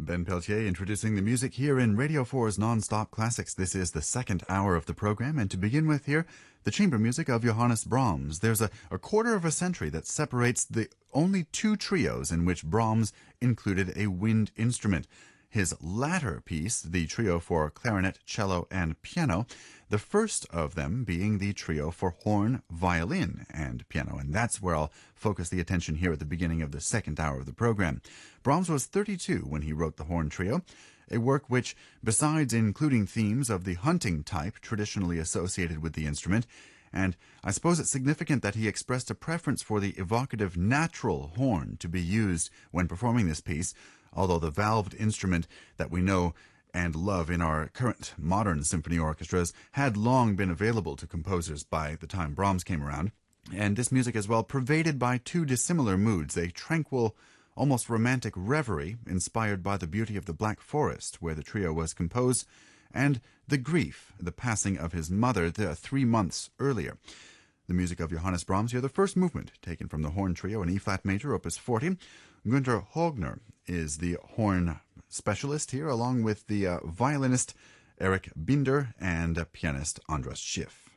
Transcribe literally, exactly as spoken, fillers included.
Ben Peltier introducing the music here in Radio four's Non-Stop Classics. This is the second hour of the program, and to begin with here, the chamber music of Johannes Brahms. There's a, a quarter of a century that separates the only two trios in which Brahms included a wind instrument. His latter piece, the trio for clarinet, cello, and piano, the first of them being the trio for horn, violin, and piano. And that's where I'll focus the attention here at the beginning of the second hour of the program. Brahms was thirty-two when he wrote the horn trio, a work which, besides including themes of the hunting type traditionally associated with the instrument, and I suppose it's significant that he expressed a preference for the evocative natural horn to be used when performing this piece, although the valved instrument that we know and love in our current modern symphony orchestras had long been available to composers by the time Brahms came around. And this music as well pervaded by two dissimilar moods, a tranquil, almost romantic reverie inspired by the beauty of the Black Forest, where the trio was composed, and the grief, the passing of his mother the three months earlier. The music of Johannes Brahms here, the first movement taken from the horn trio in E-flat major, opus forty. Günter Högner is the horn specialist here, along with the uh, violinist Erich Binder and uh, pianist Andras Schiff.